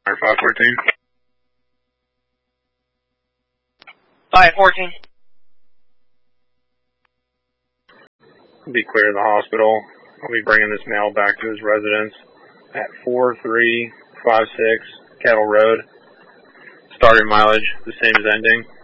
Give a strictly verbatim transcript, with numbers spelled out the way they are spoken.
five fourteen. five fourteen. I'll be clear to the hospital. I'll be bringing this male back to his residence at four three five six Cattle Road. Starting mileage, the same as ending.